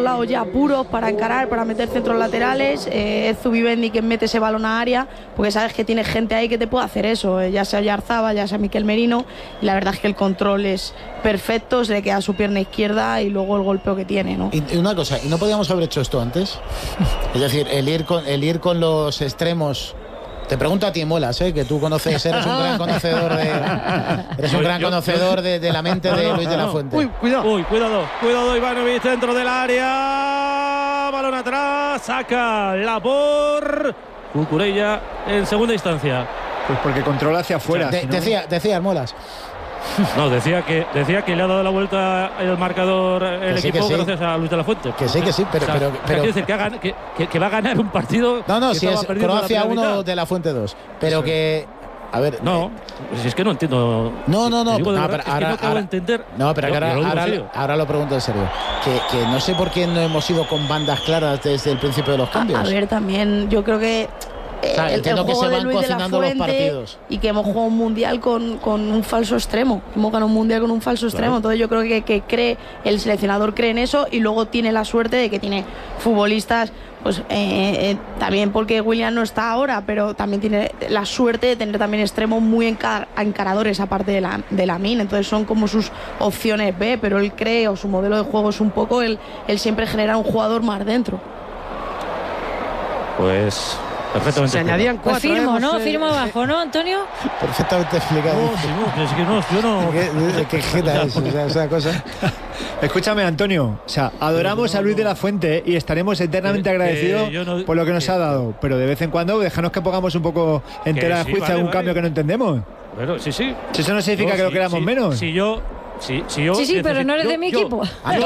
lados ya puros para encarar, para meter centros laterales. Es Zubimendi quien mete ese balón a área, porque sabes que tiene gente ahí que te puede hacer eso, ya sea Oyarzabal, ya sea Mikel Merino, y la verdad es que el control es perfecto, se le queda su pierna izquierda y luego el golpeo que tiene, ¿no? Y una cosa, ¿y no podíamos haber hecho esto antes? Es decir, el ir con los extremos. Te pregunto a ti, Molas, que tú conoces, eres un gran conocedor de la mente de Luis de la Fuente. Cuidado, Ivanovic dentro del área, balón atrás, saca Labor, Cucurella en segunda instancia. Pues porque controla hacia afuera. O sea, decía Molas. No, decía que le ha dado la vuelta el marcador el equipo gracias a Luis de la Fuente. Que sí, pero quiere decir que va a ganar un partido. No, si es Croacia 1 de la Fuente 2. Pero que. A ver. No, si es que no entiendo. No. Ahora lo pregunto en serio. Que no sé por qué no hemos ido con bandas claras desde el principio de los cambios. A ver, también yo creo que. El juego que se de van Luis cocinando de la Fuente, los partidos. y que hemos jugado un mundial con un falso extremo. Hemos ganado un mundial con un falso extremo. Entonces yo creo que el seleccionador cree en eso, y luego tiene la suerte de que tiene futbolistas, pues también porque Willian no está ahora, pero también tiene la suerte de tener también extremos muy encaradores aparte de Lamine. Entonces son como sus opciones B, pero él cree, o su modelo de juego es un poco él siempre genera un jugador más dentro. Pues perfectamente. Se añadían 4. Pues firmo, ¿no? Firmo abajo, ¿no, Antonio? Perfectamente explicado. Qué jeta es esa cosa. Escúchame, Antonio. O sea, adoramos a Luis de la Fuente y estaremos eternamente agradecidos por lo que nos ha dado. Pero de vez en cuando, déjanos que pongamos un poco en tela de juicio algún cambio que no entendemos. Bueno, sí. Si eso no significa que lo queramos menos. Sí, pero no eres de mi equipo.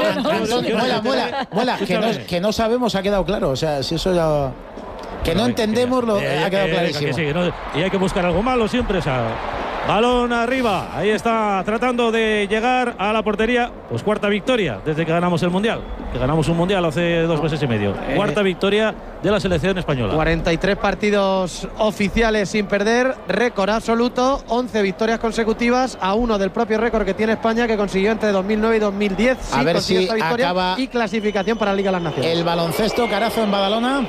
Mola, que no sabemos, ha quedado claro. O sea, si eso ya. Que no entendemos, ha quedado clarísimo. Y hay que buscar algo malo siempre. O sea, balón arriba. Ahí está tratando de llegar a la portería. Pues cuarta victoria desde que ganamos el Mundial. Que ganamos un Mundial hace 2 meses y medio. Cuarta victoria de la selección española. 43 partidos oficiales sin perder. Récord absoluto. 11 victorias consecutivas, a 1 del propio récord que tiene España, que consiguió entre 2009 y 2010. A ver si esta victoria acaba y clasificación para la Liga de las Naciones. El baloncesto, Carazo en Badalona.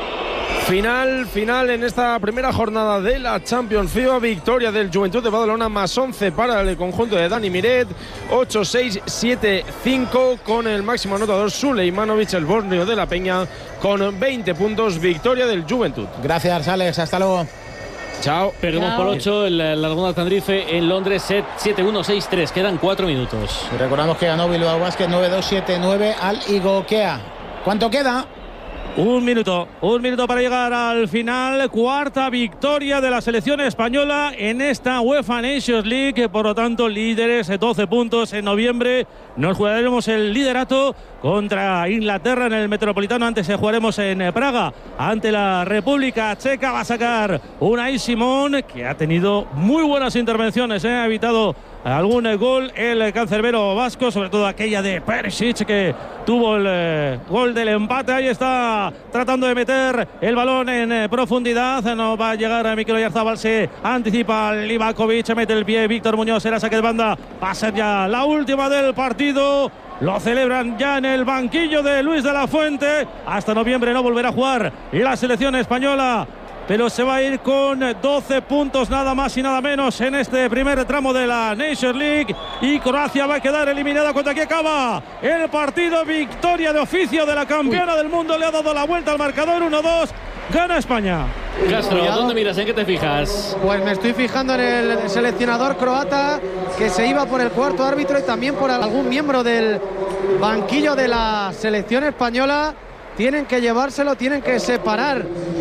Final en esta primera jornada de la Champions FIBA. Victoria del Juventud de Badalona, más 11 para el conjunto de Dani Miret. 8-6, 7-5 con el máximo anotador Sulejmanovic, el bosnio de la Peña, con 20 puntos. Victoria del Juventud. Gracias, Alex. Hasta luego. Chao. Perdemos por 8 en la Laguna Tandrife en Londres, set 7-1, 6-3. Quedan 4 minutos. Y recordamos que ganó Bilbao Basket 9-2, 7-9 al Igokea. ¿Cuánto queda? Un minuto para llegar al final. Cuarta victoria de la selección española en esta UEFA Nations League. Por lo tanto, líderes, 12 puntos. En noviembre nos jugaremos el liderato contra Inglaterra en el Metropolitano. Antes jugaremos en Praga ante la República Checa. Va a sacar Unai Simón, que ha tenido muy buenas intervenciones, ha evitado algún gol el cancerbero vasco, sobre todo aquella de Perisic, que tuvo el gol del empate. Ahí está tratando de meter el balón en profundidad. No va a llegar a Mikel Oyarzabal, se anticipa Livakovic, mete el pie Víctor Muñoz, era saque de banda. Va a ser ya la última del partido. Lo celebran ya en el banquillo de Luis de la Fuente. Hasta noviembre no volverá a jugar la selección española, pero se va a ir con 12 puntos nada más y nada menos en este primer tramo de la Nations League, y Croacia va a quedar eliminada cuando aquí acaba el partido. Victoria de oficio de la campeona del mundo, le ha dado la vuelta al marcador. 1-2, gana España. Castro, ¿dónde miras? ¿En qué te fijas? Pues me estoy fijando en el seleccionador croata, que se iba por el cuarto árbitro y también por algún miembro del banquillo de la selección española. Tienen que llevárselo, tienen que separar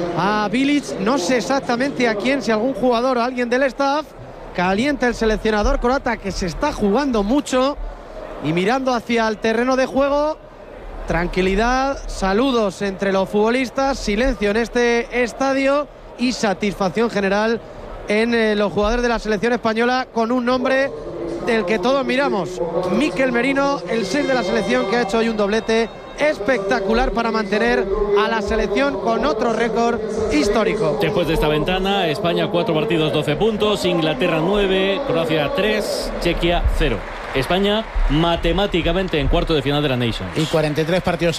a Bilic. No sé exactamente a quién, si algún jugador o alguien del staff. Calienta el seleccionador croata, que se está jugando mucho y mirando hacia el terreno de juego. Tranquilidad, saludos entre los futbolistas, silencio en este estadio y satisfacción general en los jugadores de la selección española, con un nombre del que todos miramos: Mikel Merino, el 6 de la selección, que ha hecho hoy un doblete espectacular para mantener a la selección con otro récord histórico. Después de esta ventana, España 4 partidos, 12 puntos, Inglaterra 9, Croacia 3, Chequia 0. España matemáticamente en cuarto de final de la Nations. Y 43 partidos